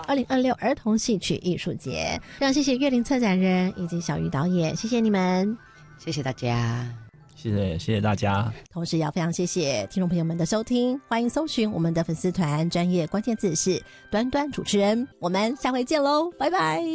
2026儿童戏曲艺术节。非常谢谢岳林策展人以及小鱼导演，谢谢你们， 谢谢大家。 谢谢大家， 同时也要非常谢谢听众朋友们的收听，欢迎搜寻我们的粉丝团，专业关键字是端端主持人，我们下回见喽，拜拜。